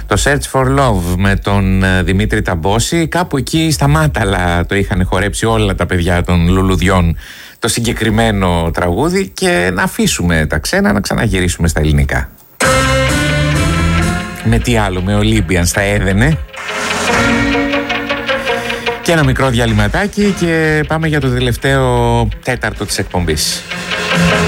Το Search for Love με τον Δημήτρη Ταμπόση, κάπου εκεί στα Μάταλα το είχαν χορέψει όλα τα παιδιά των Λουλουδιών το συγκεκριμένο τραγούδι, και να αφήσουμε τα ξένα να ξαναγυρίσουμε στα ελληνικά. Με τι άλλο, με Olympians θα έδαινε. Και ένα μικρό διαλυματάκι και πάμε για το τελευταίο τέταρτο της εκπομπής.